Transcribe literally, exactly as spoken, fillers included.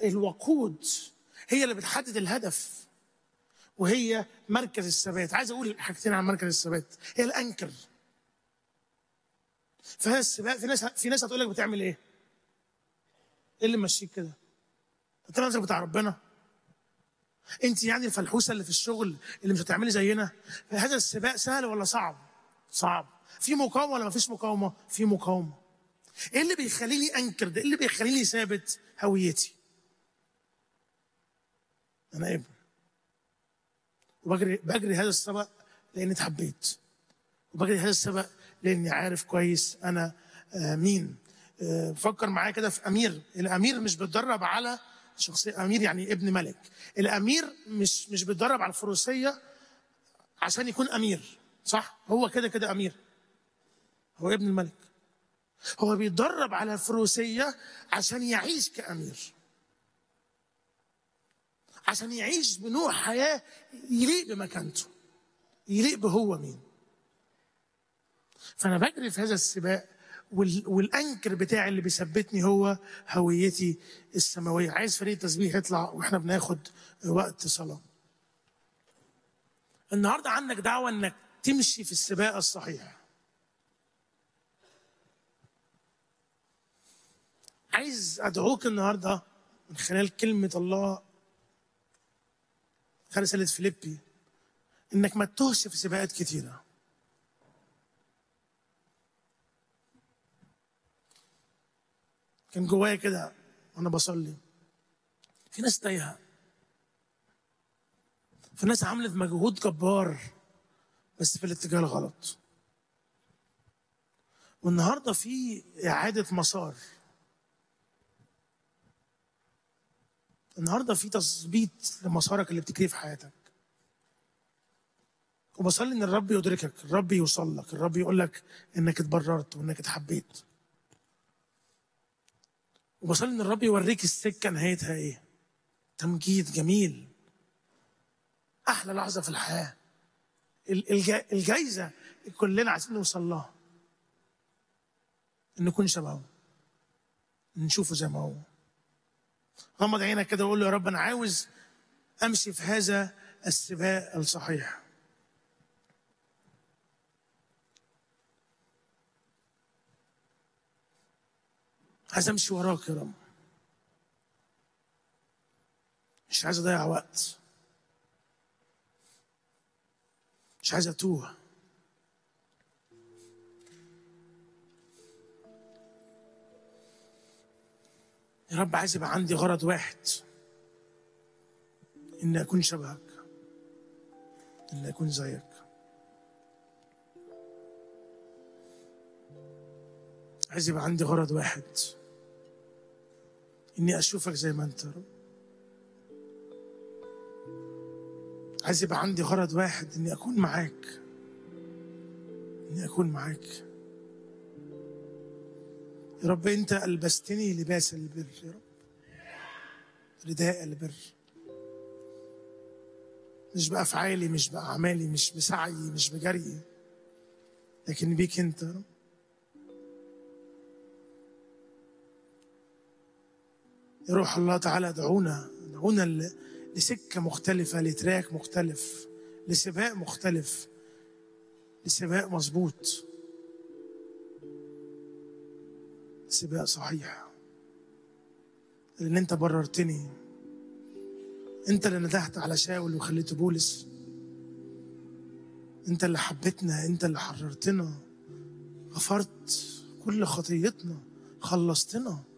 الوقود هي اللي بتحدد الهدف، وهي مركز الثبات. عايز اقول حاجتين عن مركز الثبات. هي الانكر. فهي السباق. في ناس في ناس هتقول لك بتعمل ايه؟ ايه اللي ماشيك كده؟ انت نفسك بتاع ربنا؟ انت يعني الفلحوسه اللي في الشغل اللي مش هتعملي زينا؟ هذا السباق سهل ولا صعب؟ صعب. في مقاومه ولا ما فيش مقاومه؟ في مقاومه. ايه اللي بيخليني انكر ده؟ ايه اللي بيخليني ثابت؟ هويتي. انا ابن، وبجري بجري هذا السبق لاني اتحبيت، وبجري هذا السبق لاني عارف كويس انا آه مين. آه فكر معايا كده في امير. الامير مش بيتدرب على شخصيه. امير يعني ابن ملك. الامير مش مش بيتدرب على الفروسيه عشان يكون امير، صح؟ هو كده كده امير، هو ابن الملك. هو بيتدرب على الفروسيه عشان يعيش كامير، عشان يعيش بنوع حياه يليق بمكانته، يليق بهو مين. فانا بجري في هذا السباق، والانكر بتاعي اللي بيثبتني هو هويتي السماويه. عايز فريق تسبيح يطلع واحنا بناخد وقت صلاه. النهارده عندك دعوه انك تمشي في السباق الصحيح. عايز ادعوك النهارده من خلال كلمه الله، خلال رساله فيليبي، انك ما تتوهش في سباقات كتيره. كان جوايا كده وانا بصلي، في ناس تايهه، في ناس عملت مجهود جبار بس في الاتجاه الغلط. والنهارده في اعاده مسار. النهارده في تظبيط لمسارك اللي بتجري في حياتك. وبصلي ان الرب يدركك، الرب يوصل لك، الرب يقول لك انك اتبررت وانك اتحبيت. وبصلي ان الرب يوريك السكه نهايتها ايه. تمجيد جميل، احلى لحظه في الحياه، الجايزه كلنا عايزين نوصل لها، ان نكون شبهه، نشوفه زي ما هو. غمض عينك كده وقول له يا رب انا عاوز امشي في هذا السباق الصحيح. عايز امشي وراك يا رب، مش عايز اضيع وقت، مش عايز اتوه. يا رب عايز يبقى عندي غرض واحد، اني اكون شبهك، اني اكون زيك. عايز يبقى عندي غرض واحد، اني اشوفك زي ما انت يا رب. عايز يبقى عندي غرض واحد، اني اكون معاك، اني اكون معاك يا رب. انت البستني لباس البر يا رب، رداء البر، مش بافعالي، مش باعمالي، مش بسعي، مش بجري، لكن بيك انت يا رب. يا روح الله تعالى ادعونا، ادعونا لسكه مختلفه، لتراك مختلف، لسباق مختلف، لسباق مظبوط، سباق صحيح. لان انت بررتني، انت اللي ندهت على شاول وخليته بولس، انت اللي حبيتنا، انت اللي حررتنا، غفرت كل خطيتنا، خلصتنا.